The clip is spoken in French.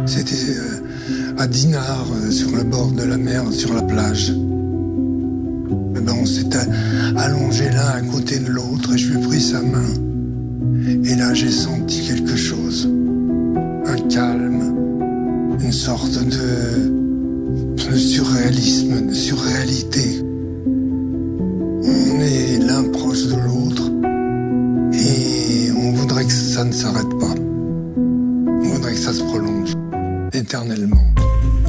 C'était à Dinard, sur le bord de la mer, sur la plage. On s'était allongés l'un à côté de l'autre et je lui ai pris sa main. Et là, j'ai senti quelque chose. Un calme, une sorte de surréalisme, de surréalité. On est l'un proche de l'autre et on voudrait que ça ne s'arrête pas. On voudrait que ça se prolonge éternellement.